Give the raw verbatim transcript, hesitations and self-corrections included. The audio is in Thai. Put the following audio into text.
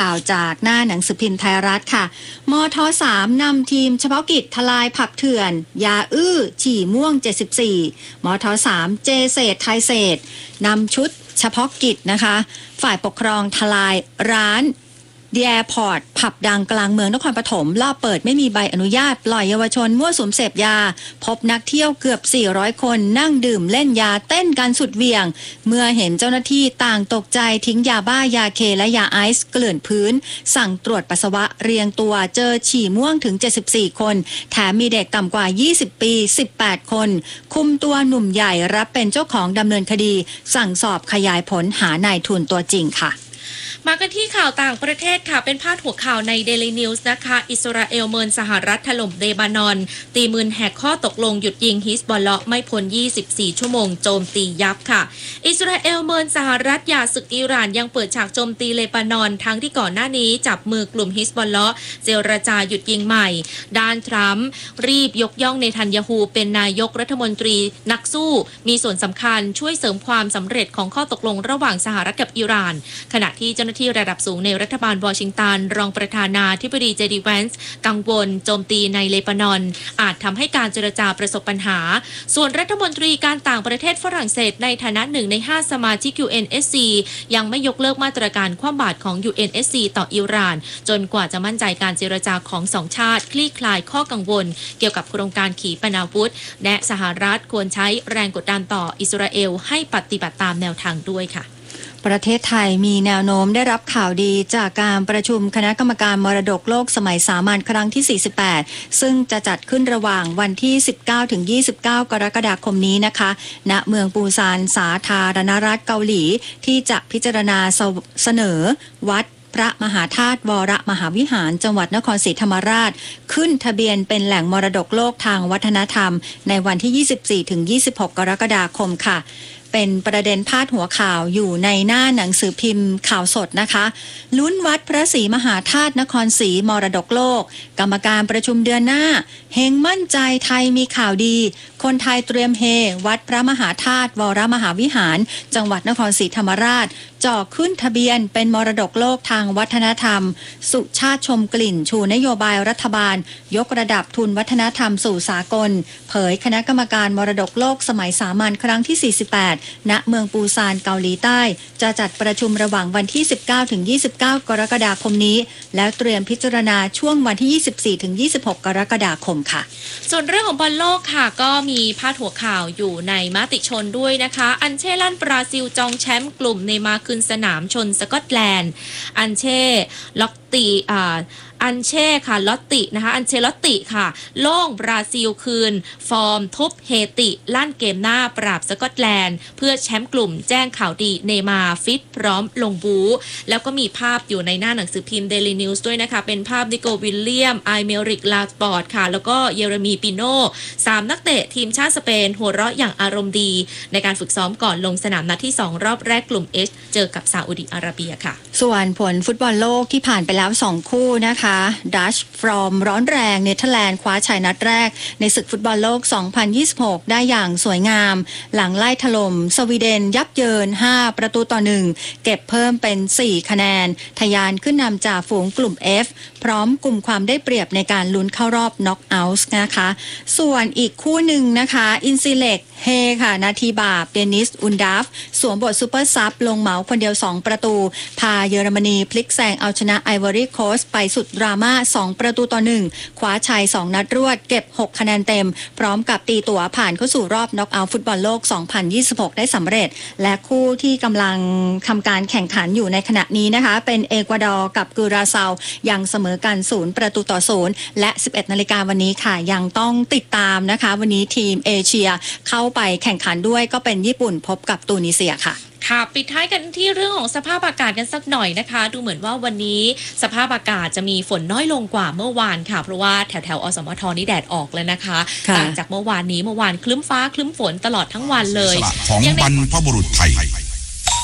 าวจากหน้าหนังสือพิมพ์ไทยรัฐค่ะมทสามนำทีมเฉพาะกิจทลายผับเถื่อนยาอื้อฉี่ม่วงเจ็ดสิบสี่มทสามเจเศษไทยเศษนำชุดเฉพาะกิจนะคะฝ่ายปกครองทลายร้านเดียร์พอร์ตผับดังกลางเมืองนครปฐมรอบเปิดไม่มีใบอนุญาตปล่อยเยาวชนมั่วสุมเสพยาพบนักเที่ยวเกือบสี่ร้อยคนนั่งดื่มเล่นยาเต้นกันสุดเหวี่ยงเมื่อเห็นเจ้าหน้าที่ต่างตกใจทิ้งยาบ้ายาเคและยาไอซ์เกลื่อนพื้นสั่งตรวจปัสสาวะเรียงตัวเจอฉี่ม่วงถึงเจ็ดสิบสี่คนแถมมีเด็กต่ำกว่ายี่สิบปีสิบแปดคนคุมตัวหนุ่มใหญ่รับเป็นเจ้าของดำเนินคดีสั่งสอบขยายผลหานายทุนตัวจริงค่ะมากันที่ข่าวต่างประเทศค่ะเป็นพาดหัวข่าวใน Daily News นะคะอิสราเอลเมินสหรัฐถล่มเลบานอนตีมืนแหกข้อตกลงหยุดยิงฮิซบอลเลาะห์ไม่พ้นยี่สิบสี่ชั่วโมงโจมตียับค่ะอิสราเอลเมินสหรัฐหย่าศึกอิหร่านยังเปิดฉากโจมตีเลบานอนทั้งที่ก่อนหน้านี้จับมือกลุ่มฮิซบอลเลาะห์เจรจาหยุดยิงใหม่ด้านทรัมป์รีบยกย่องเนทันยาฮูเป็นนายกรัฐมนตรีนักสู้มีส่วนสำคัญช่วยเสริมความสำเร็จของข้อตกลงระหว่างสหรัฐกับอิหร่านขณะที่เจ้าหน้าที่ระดับสูงในรัฐบาลวอชิงตันรองประธานาธิบดีเจดีแวนซ์กังวลโจมตีในเลบานอนอาจทำให้การเจรจาประสบปัญหาส่วนรัฐมนตรีการต่างประเทศฝรั่งเศสในฐานะหนึ่งในห้าสมาชิก ยู เอ็น เอส ซี ยังไม่ยกเลิกมาตรการคว่ำบาตรของ ยู เอ็น เอส ซี ต่ออิหร่านจนกว่าจะมั่นใจการเจรจาของสองชาติคลี่คลายข้อกังวลเกี่ยวกับโครงการขีปนาวุธและสหรัฐควรใช้แรงกดดันต่ออิสราเอลให้ปฏิบัติตามแนวทางด้วยค่ะประเทศไทยมีแนวโน้มได้รับข่าวดีจากการประชุมคณะกรรมการมรดกโลกสมัยสามัญครั้งที่สี่สิบแปดซึ่งจะจัดขึ้นระหว่างวันที่สิบเก้าถึงยี่สิบเก้ากรกฎาคมนี้นะคะณเมืองปูซานสาธารณรัฐเกาหลีที่จะพิจารณาเสนอวัดพระมหาธาตุวรมหาวิหารจังหวัดนครศรีธรรมราชขึ้นทะเบียนเป็นแหล่งมรดกโลกทางวัฒนธรรมในวันที่ยี่สิบสี่ถึงยี่สิบหกกรกฎาคมค่ะเป็นประเด็นพาดหัวข่าวอยู่ในหน้าหนังสือพิมพ์ข่าวสดนะคะลุ้นวัดพระศรีมหาธาตุนครศรีมรดกโลกกรรมการประชุมเดือนหน้าเฮงมั่นใจไทยมีข่าวดีคนไทยเตรียมเฮวัดพระมหาธาตุวรมหาวิหารจังหวัดนครศรีธรรมราชจ่อขึ้นทะเบียนเป็นมรดกโลกทางวัฒนธรรมสุชาติชมกลิ่นชูนโยบายรัฐบาลยกระดับทุนวัฒนธรรมสู่สากลเผยคณะกรรมการมรดกโลกสมัยสามัญครั้งที่สี่สิบแปดณเมืองปูซานเกาหลีใต้จะจัดประชุมระหว่างวันที่สิบเก้าถึงยี่สิบเก้ากรกฎาคมนี้แล้วเตรียมพิจารณาช่วงวันที่ยี่สิบสี่ถึงยี่สิบหกกรกฎาคมค่ะส่วนเรื่องของบอลโลกค่ะก็มีพาดหัวข่าวอยู่ในมติชนด้วยนะคะอันเช่ลั่นบราซิลจองแชมป์กลุ่มเนมาร์ขึ้นสนามชนสกอตแลนด์อันเช่ล็อกตีอ่าอันเช่ค่ะลอตตินะคะอันเชลอตติค่ะโล่งบราซิลคืนฟอร์มทุบเฮติลั่นเกมหน้าปราบสกอตแลนด์เพื่อแชมป์กลุ่มแจ้งข่าวดีเนมาร์ฟิตพร้อมลงบูแล้วก็มีภาพอยู่ในหน้าหนังสือพิมพ์ Daily News ด้วยนะคะเป็นภาพนิโกวิลเลียมไอเมริกลาสปอร์ตค่ะแล้วก็เยเรมีปิโน่สามนักเตะทีมชาติสเปนหัวเราะอย่างอารมณ์ดีในการฝึกซ้อมก่อนลงสนามนัดที่สองรอบแรกกลุ่ม H เจอกับซาอุดิอาระเบียค่ะส่วนผลฟุตบอลโลกที่ผ่านไปแล้วสองคู่นะคะดัชฟรอมร้อนแรงเนเธอร์แลนด์คว้าชัยนัดแรกในศึกฟุตบอลโลกสองพันยี่สิบหกได้อย่างสวยงามหลังไล่ถล่มสวีเดนยับเยินห้าประตูต่อหนึ่งเก็บเพิ่มเป็นสี่คะแนนทะยานขึ้นนำจากฝูงกลุ่ม F พร้อมกลุ่มความได้เปรียบในการลุ้นเข้ารอบน็อกเอาท์นะคะส่วนอีกคู่หนึ่งนะคะอินซิเล็กเฮค่ะนาทีบาปเดนิสอุนดาฟสวมบทซูเปอร์ซับลงเหมาคนเดียวสองประตูพาเยอรมนีพลิกแซงเอาชนะไอวอรี่โคสต์ไปสุดดราม่าสองประตูต่อหนึ่งคว้าชัยสองนัดรวดเก็บหกคะแนนเต็มพร้อมกับตีตั๋วผ่านเข้าสู่รอบน็อกเอาท์ฟุตบอลโลกสองพันยี่สิบหกได้สำเร็จและคู่ที่กำลังทำการแข่งขันอยู่ในขณะนี้นะคะเป็นเอกวาดอร์กับกุราซาวยังเสมอกันศูนย์ประตูต่อศูนย์และสิบเอ็ดนาฬิกาวันนี้ค่ะยังต้องติดตามนะคะวันนี้ทีมเอเชียเข้าไปแข่งขันด้วยก็เป็นญี่ปุ่นพบกับตูนิเซียค่ะค่ะปิดท้ายกันที่เรื่องของสภาพอากาศกันสักหน่อยนะคะดูเหมือนว่าวันนี้สภาพอากาศจะมีฝนน้อยลงกว่าเมื่อวานค่ะเพราะว่าแถวแถวอสมทนี่แดดออกแล้วนะคะต่างจากเมื่อวานนี้เมื่อวานคลึ้มฟ้าคลึ้มฝนตลอดทั้งวันเลยของบรรพบุรุษไทย